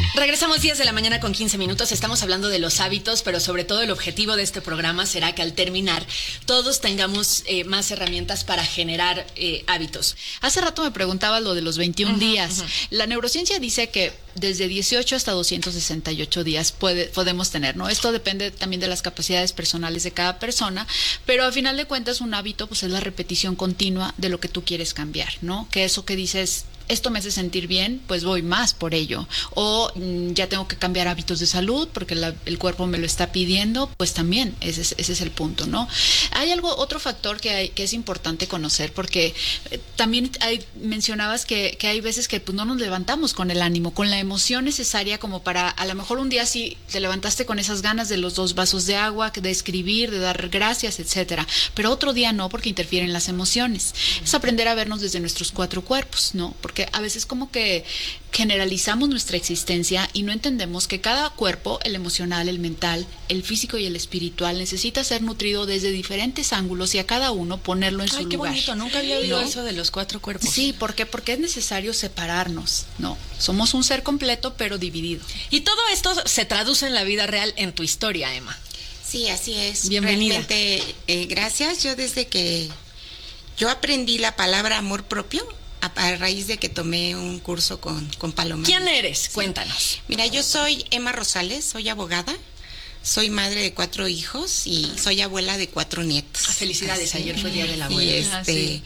Regresamos 10 de la mañana con 15 minutos. Estamos hablando de los hábitos, pero sobre todo el objetivo de este programa será que al terminar todos tengamos más herramientas para generar hábitos. Hace rato me preguntaba lo de los 21 días. La neurociencia dice que desde 18 hasta 268 días podemos tener, ¿no? Esto depende también de las capacidades personales de cada persona, pero al final de cuentas un hábito pues es la repetición continua de lo que tú quieres cambiar, ¿no? Que eso que dices, esto me hace sentir bien, pues voy más por ello. O ya tengo que cambiar hábitos de salud porque el cuerpo me lo está pidiendo, pues también ese es el punto, ¿no? Hay otro factor que es importante conocer, porque también mencionabas que hay veces que pues, no nos levantamos con el ánimo, con la emoción necesaria como para, a lo mejor un día sí te levantaste con esas ganas de los 2 vasos de agua, de escribir, de dar gracias, etcétera, pero otro día no, porque interfieren las emociones. Es aprender a vernos desde nuestros 4 cuerpos, ¿no? Porque a veces como que generalizamos nuestra existencia y no entendemos que cada cuerpo, el emocional, el mental, el físico y el espiritual, necesita ser nutrido desde diferentes ángulos y a cada uno ponerlo en su lugar. Qué bonito, nunca había oído eso de los 4 cuerpos. Sí, ¿por qué? Porque es necesario separarnos, ¿no? Somos un ser completo pero dividido. Y todo esto se traduce en la vida real, en tu historia, Emma. Sí, así es. Bienvenida. Realmente, gracias. Yo desde que yo aprendí la palabra amor propio, a raíz de que tomé un curso con Paloma. ¿Quién eres? Sí. Cuéntanos. Mira, yo soy Emma Rosales, soy abogada, soy madre de 4 hijos y soy abuela de 4 nietos. Felicidades, Así. ayer fue Día de la Abuela. Y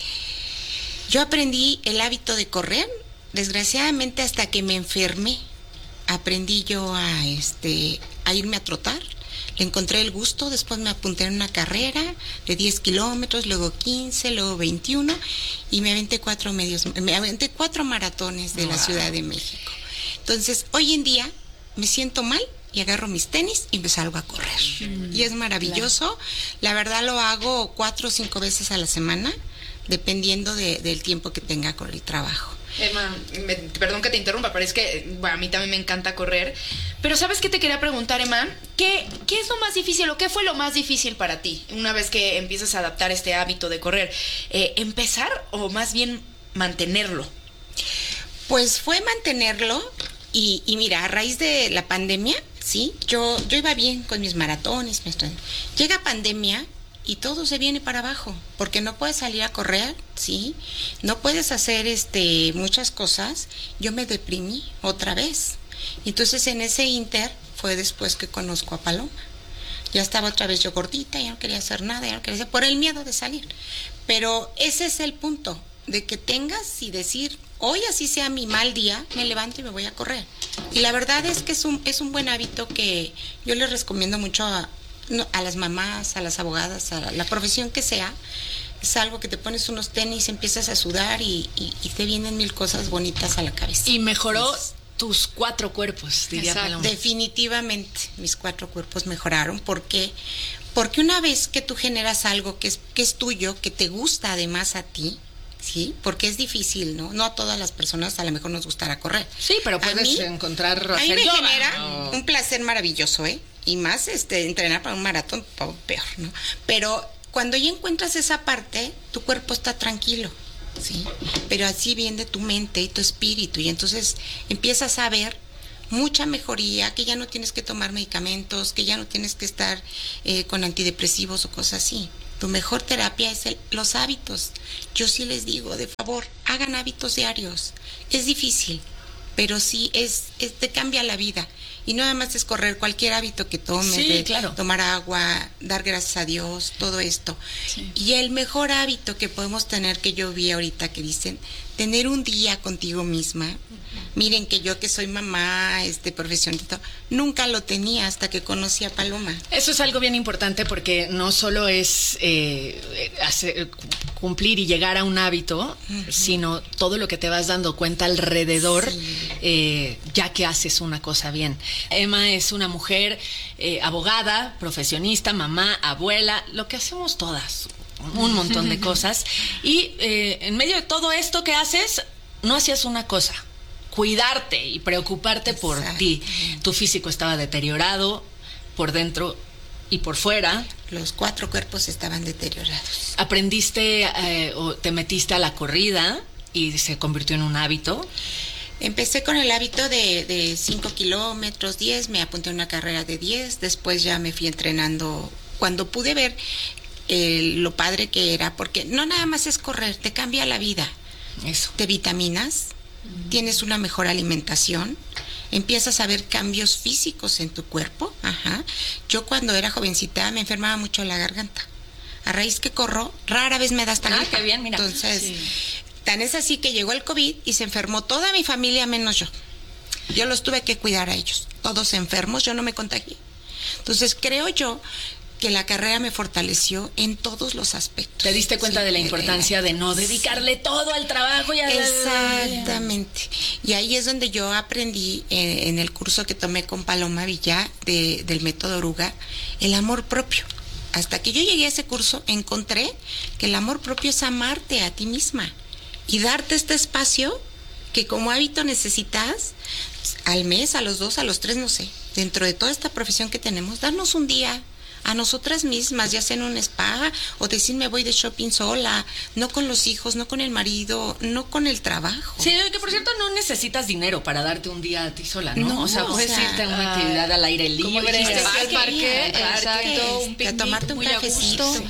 yo aprendí el hábito de correr, desgraciadamente hasta que me enfermé, aprendí yo a irme a trotar. Le encontré el gusto, después me apunté en una carrera de 10 kilómetros, luego 15, luego 21 y me aventé 4 maratones de la Ciudad de México. Entonces, hoy en día me siento mal y agarro mis tenis y me salgo a correr. Y es maravilloso. Claro. La verdad lo hago 4 o 5 veces a la semana, dependiendo del tiempo que tenga con el trabajo. Emma, perdón que te interrumpa, pero es que a mí también me encanta correr. Pero ¿sabes qué te quería preguntar, Emma? ¿Qué es lo más difícil o qué fue lo más difícil para ti una vez que empiezas a adaptar este hábito de correr? ¿Empezar o más bien mantenerlo? Pues fue mantenerlo y mira, a raíz de la pandemia, sí, yo iba bien con mis maratones. Llega pandemia y todo se viene para abajo, porque no puedes salir a correr, ¿sí? No puedes hacer muchas cosas. Yo me deprimí otra vez. Entonces en ese inter fue después que conozco a Paloma. Ya estaba otra vez yo gordita, ya no quería hacer nada, ya no quería hacer, por el miedo de salir. Pero ese es el punto, de que tengas y decir, hoy así sea mi mal día, me levanto y me voy a correr. Y la verdad es que es un buen hábito que yo les recomiendo mucho a las mamás, a las abogadas, a la profesión que sea. Es algo que te pones unos tenis, empiezas a sudar y te vienen 1000 cosas bonitas a la cabeza. Y mejoró tus 4 cuerpos, diría Paloma. Definitivamente, mis 4 cuerpos mejoraron. ¿Por qué? Porque una vez que tú generas algo que es tuyo, que te gusta además a ti, ¿sí? Porque es difícil, ¿no? No a todas las personas a lo mejor nos gustará correr. Sí, pero puedes encontrar... A mí me genera un placer maravilloso, ¿eh? Y más entrenar para un maratón, peor, ¿no? Pero cuando ya encuentras esa parte, tu cuerpo está tranquilo, ¿sí? Pero así viene tu mente y tu espíritu, y entonces empiezas a ver mucha mejoría, que ya no tienes que tomar medicamentos, que ya no tienes que estar con antidepresivos o cosas así. Tu mejor terapia es los hábitos. Yo sí les digo, de favor, hagan hábitos diarios. Es difícil, pero sí te cambia la vida. Y no nada más es correr, cualquier hábito que tomes, claro. Tomar agua, dar gracias a Dios, todo esto. Sí. Y el mejor hábito que podemos tener, que yo vi ahorita que dicen, tener un día contigo misma. Miren que yo que soy mamá, profesionista, nunca lo tenía hasta que conocí a Paloma. Eso es algo bien importante porque no solo es cumplir y llegar a un hábito, sino todo lo que te vas dando cuenta alrededor, ya que haces una cosa bien. Emma es una mujer abogada, profesionista, mamá, abuela, lo que hacemos todas, un montón de cosas. Y en medio de todo esto que haces, no hacías una cosa: cuidarte y preocuparte por ti. Tu físico estaba deteriorado por dentro y por fuera. Los 4 cuerpos estaban deteriorados. ¿Aprendiste o te metiste a la corrida y se convirtió en un hábito? Empecé con el hábito de 5 kilómetros, 10, me apunté a una carrera de 10, después ya me fui entrenando cuando pude ver lo padre que era, porque no nada más es correr, te cambia la vida. Eso. Te vitaminas, tienes una mejor alimentación, empiezas a ver cambios físicos en tu cuerpo. Ajá. Yo cuando era jovencita me enfermaba mucho la garganta. A raíz que corro, rara vez me da esta gripa. Qué bien, mira. Entonces, Sí. tan es así que llegó el COVID y se enfermó toda mi familia menos yo. Yo los tuve que cuidar a ellos. Todos enfermos, yo no me contagié. Entonces, creo yo que la carrera me fortaleció en todos los aspectos. ¿Te diste cuenta Sí, de la importancia de no dedicarle todo al trabajo y a Exactamente. Y ahí es donde yo aprendí en el curso que tomé con Paloma Villa del método Oruga, el amor propio. Hasta que yo llegué a ese curso encontré que el amor propio es amarte a ti misma y darte este espacio que como hábito necesitas al mes, a los 2, a los 3, no sé, dentro de toda esta profesión que tenemos, darnos un día a nosotras mismas, ya sea en un spa o decir me voy de shopping sola, no con los hijos, no con el marido, no con el trabajo. Sí, que por cierto no necesitas dinero para darte un día a ti sola, ¿no? No, o sea, o puedes sea, irte a una actividad al aire como libre, dijiste, al al parque, exacto, un a picnic tomarte un muy a cafecito. gusto.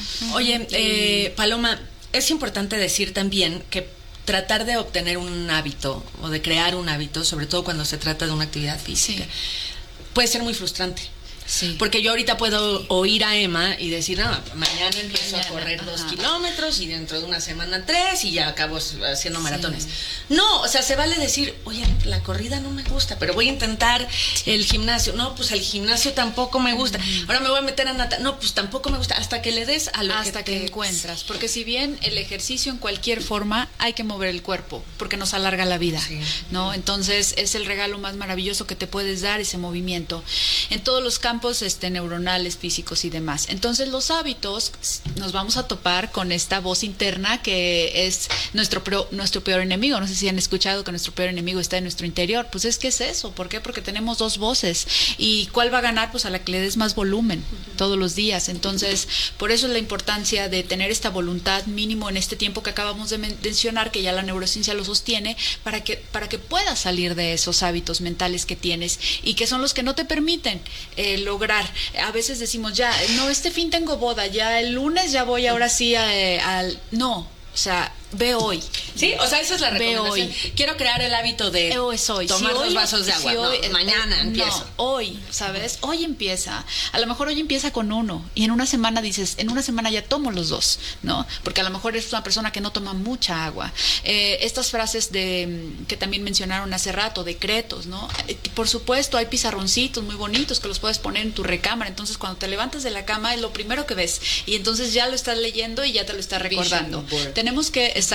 Oye, Paloma, es importante decir también que tratar de obtener un hábito o de crear un hábito, sobre todo cuando se trata de una actividad física, Sí. puede ser muy frustrante. Sí. Porque yo ahorita puedo oír a Emma y decir, no, mañana empiezo a Mañana, correr 2 ajá. kilómetros y dentro de una semana 3 y ya acabo haciendo maratones. No, o sea, se vale decir, oye, la corrida no me gusta, pero voy a intentar el gimnasio. No, pues el gimnasio tampoco me gusta. Ahora me voy a meter a natación. No, pues tampoco me gusta. Hasta que le des a lo Hasta que te encuentras, porque si bien el ejercicio en cualquier forma hay que mover el cuerpo, porque nos alarga la vida, Sí. ¿no? Entonces es el regalo más maravilloso que te puedes dar, ese movimiento en todos los campos neuronales, físicos y demás. Entonces los hábitos, nos vamos a topar con esta voz interna que es nuestro peor enemigo. No sé si han escuchado que nuestro peor enemigo está en nuestro interior. Pues es que es eso. ¿Por qué? Porque tenemos 2 voces. ¿Y cuál va a ganar? Pues a la que le des más volumen todos los días. Entonces, por eso es la importancia de tener esta voluntad mínimo en este tiempo que acabamos de mencionar, que ya la neurociencia lo sostiene, para que puedas salir de esos hábitos mentales que tienes y que son los que no te permiten lograr. A veces decimos, ya, no, este fin tengo boda, ya el lunes ya voy ahora sí al... No, o sea, ve hoy. Sí, o sea, esa es la Ve recomendación. hoy. Quiero crear el hábito de Es hoy. tomar Si 2 hoy- vasos de agua. si No, hoy- mañana empiezo. No, hoy, ¿sabes? Hoy empieza. A lo mejor hoy empieza con 1 y en una semana dices, en una semana ya tomo los 2, ¿no? Porque a lo mejor eres una persona que no toma mucha agua. Estas frases que también mencionaron hace rato, decretos, ¿no? Por supuesto, hay pizarroncitos muy bonitos que los puedes poner en tu recámara. Entonces, cuando te levantas de la cama es lo primero que ves y entonces ya lo estás leyendo y ya te lo estás recordando. Vision board. Tenemos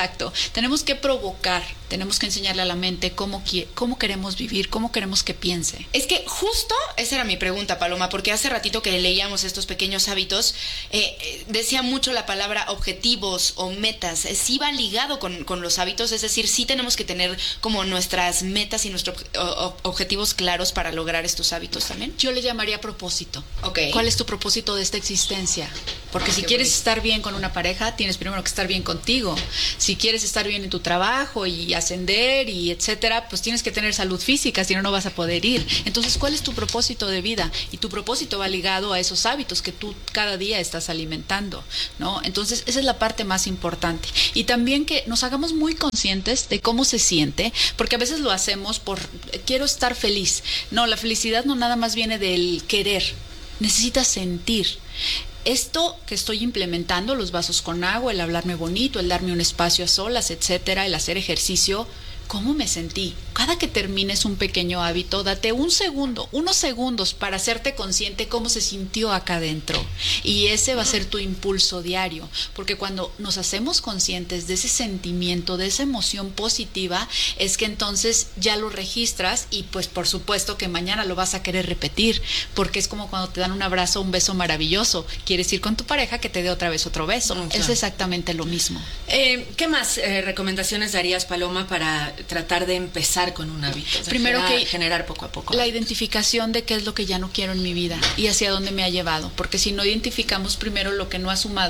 que provocar, tenemos que enseñarle a la mente cómo queremos vivir, cómo queremos que piense. Es que justo esa era mi pregunta, Paloma, porque hace ratito que leíamos estos pequeños hábitos, decía mucho la palabra objetivos o metas. Sí va ligado con los hábitos, es decir, sí tenemos que tener como nuestras metas y nuestros objetivos claros para lograr estos hábitos también. Yo le llamaría propósito. Ok. ¿Cuál es tu propósito de esta existencia? Porque si Qué quieres bonito. estar bien con una pareja, tienes primero que estar bien contigo. Si quieres estar bien en tu trabajo y ascender y etcétera, pues tienes que tener salud física, si no, no vas a poder ir. Entonces, ¿cuál es tu propósito de vida? Y tu propósito va ligado a esos hábitos que tú cada día estás alimentando, ¿no? Entonces, esa es la parte más importante. Y también que nos hagamos muy conscientes de cómo se siente, porque a veces lo hacemos por quiero estar feliz. No, la felicidad no nada más viene del querer, necesitas sentir. Esto que estoy implementando, los vasos con agua, el hablarme bonito, el darme un espacio a solas, etcétera, el hacer ejercicio, ¿cómo me sentí? Cada que termines un pequeño hábito, date unos segundos para hacerte consciente cómo se sintió acá adentro. Y ese va a ser tu impulso diario, porque cuando nos hacemos conscientes de ese sentimiento, de esa emoción positiva, es que entonces ya lo registras y pues por supuesto que mañana lo vas a querer repetir, porque es como cuando te dan un abrazo, un beso maravilloso. Quieres ir con tu pareja que te dé otra vez otro beso. Claro. Es exactamente lo mismo. ¿Qué más recomendaciones darías, Paloma, para tratar de empezar con un hábito? Primero que generar poco a poco. la identificación de qué es lo que ya no quiero en mi vida y hacia dónde me ha llevado, porque si no identificamos primero lo que no ha sumado,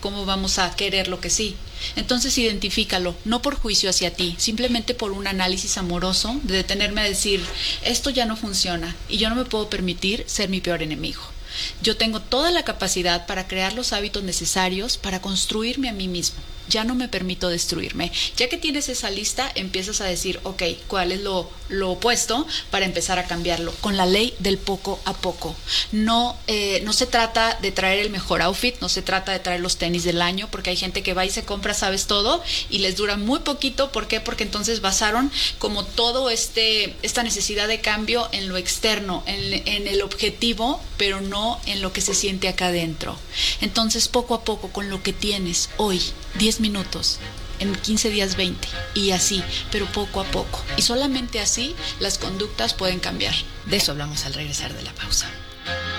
¿cómo vamos a querer lo que sí? Entonces identifícalo, no por juicio hacia ti, simplemente por un análisis amoroso de detenerme a decir, esto ya no funciona y yo no me puedo permitir ser mi peor enemigo. Yo tengo toda la capacidad para crear los hábitos necesarios para construirme a mí mismo. Ya no me permito destruirme. Ya que tienes esa lista, empiezas a decir, ok, ¿cuál es lo opuesto para empezar a cambiarlo? Con la ley del poco a poco. No se trata de traer el mejor outfit, no se trata de traer los tenis del año, porque hay gente que va y se compra, sabes todo, y les dura muy poquito. ¿Por qué? Porque entonces basaron como todo esta necesidad de cambio en lo externo, en el objetivo, pero no en lo que se siente acá adentro. Entonces, poco a poco, con lo que tienes hoy, 10 minutos, en 15 días 20, y así, pero poco a poco. Y solamente así las conductas pueden cambiar. De eso hablamos al regresar de la pausa.